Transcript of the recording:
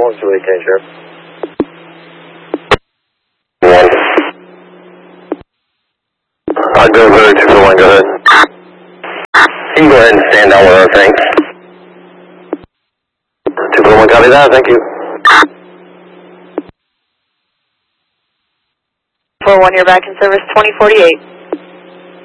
288, change here. Go over 241, go ahead. You can go ahead and stand down with our thanks. 241, copy that, thank you. 41, you're back in service 2048.